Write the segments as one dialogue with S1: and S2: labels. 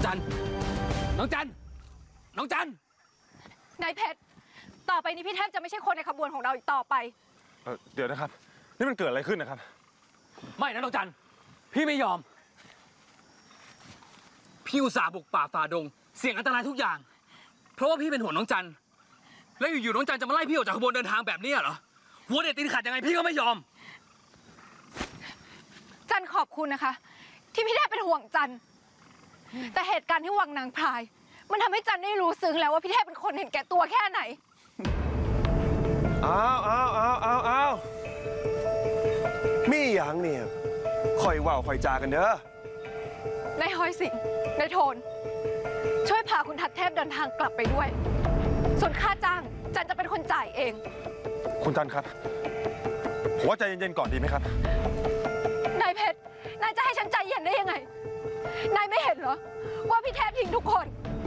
S1: จันน้องจันน้องจัน
S2: นายเพชรต่อไปนี้พี่เทพจะไม่ใช่คนในขบวนของเราอีกต่อไป
S3: เดี๋ยวนะครับนี่มันเกิดอะไรขึ้นนะครับ
S1: ไม่นะน้องจันพี่ไม่ยอมพี่อุตส่าห์บุกป่าฝ่าดงเสี่ยงอันตรายทุกอย่างเพราะว่าพี่เป็นห่วงน้องจันแล้วอยู่ๆน้องจันจะมาไล่พี่ออกจากขบวนเดินทางแบบนี้เหรอหัวเด็ดตีนขาดยังไงพี่ก็ไม่ยอม
S2: จันขอบคุณนะคะที่พี่เทพเป็นห่วงจันแต่เหตุการณ์ที่วังนางพรายมันทำให้จันได้รู้ซึ้งแล้วว่าพี่เทพเป็นคนเห็นแก่ตัวแค่ไหน
S3: อ้าวมีอย่างเนี่ยคอยว่าวคอยจากันเด้
S2: อนายฮอยสิงห์นายโทนช่วยพาคุณทัดเทพเดินทางกลับไปด้วยส่วนค่าจ้างจันจะเป็นคนจ่ายเอง
S3: คุณจันครับผมว่าใจเย็นๆก่อนดีไหมครับ
S2: นายเพชรนายจะให้ฉันใจเย็นได้ยังไงนายไม่เห็นเหรอว่าพี่เทพทิ้งทุกคน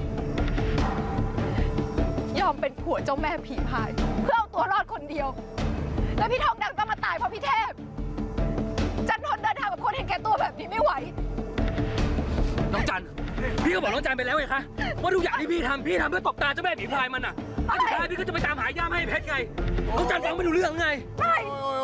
S2: ยอมเป็นผัวเจ้าแม่ผีพายเพื่อเอาตัวรอดคนเดียวแล้วพี่ทองดำต้องมาตายเพราะพี่เทพจันทนเดินทางกับคนเห็นแก่ตัวแบบนี้ไม่ไหว
S1: น้องจันพี่ก็บอกน้องจันไปแล้วไงคะว่าทุกอย่างที่พี่ทำเพื่อตบตาเจ้าแม่ผีพายมันน่ะสุดท้ายพี่ก็จะไปตามหาย่ามให้เพชรไงน้องจันฟังไม่รู้เรื่องไง
S2: ไม่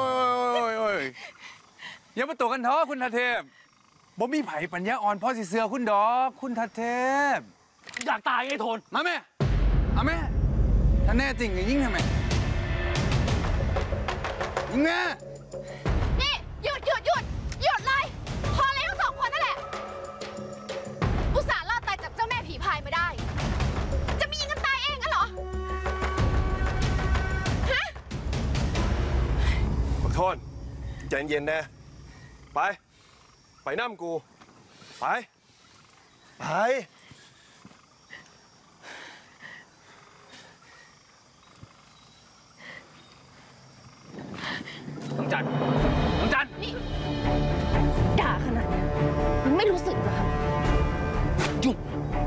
S4: อย่ามาตัวกันท้อคุณทัดเทพบ่มีไผ่ปัญญาอ่อนพ่อสิเสือคุณดอกคุณทัดเทพ
S1: อยากตายไงโทน
S4: มาแม่เอาแม่ถ้าแน่จริงอย่ายิ่งทำไมยิ่งแม่
S2: นี่หยุดเลยพอเลยทั้งสองคนนั่นแหละอุตส่าห์รอดตายจากเจ้าแม่ผีพายมาได้จะมียิงกันตายเองกันเหรอฮะ
S3: ขอโทษใจเย็นๆนะไปน้ำกูไป
S1: น้องจัน
S2: นี่ด่าขนาดนี้มันไม่รู้สึกเหรอคะ
S1: ยุ่ง